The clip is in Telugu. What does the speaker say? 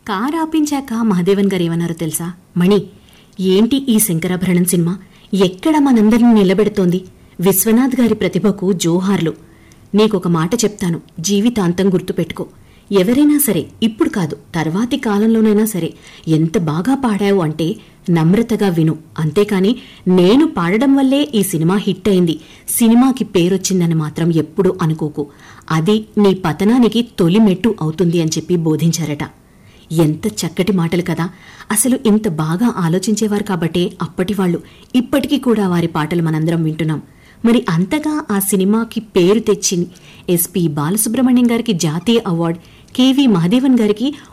కారు ఆపించాక మహాదేవన్ గారు ఏమన్నారో తెలుసా? మణి, ఏంటి ఈ శంకరాభరణం సినిమా ఎక్కడ మనందరిని నిలబెడుతోంది? విశ్వనాథ్ గారి ప్రతిభకు జోహార్లు. నీకొక మాట చెప్తాను, జీవితాంతం గుర్తుపెట్టుకో. ఎవరైనా సరే, ఇప్పుడు కాదు తర్వాతి కాలంలోనైనా సరే, ఎంత బాగా పాడావు అంటే నమ్రతగా విను. అంతేకాని నేను పాడడం వల్లే ఈ సినిమా హిట్ అయింది, సినిమాకి పేరొచ్చిందని మాత్రం ఎప్పుడూ అనుకోకు. అది నీ పతనానికి తొలి మెట్టు అవుతుంది అని చెప్పి బోధించారట. ఎంత చక్కటి మాటలు కదా! అసలు ఇంత బాగా ఆలోచించేవారు కాబట్టే అప్పటి వాళ్ళు ఇప్పటికీ కూడా వారి పాటలు మనందరం వింటున్నాం. మరి అంతగా ఆ సినిమాకి పేరు తెచ్చి ఎస్పి బాలసుబ్రహ్మణ్యం గారికి జాతీయ అవార్డు, కెవి మహాదేవన్ గారికి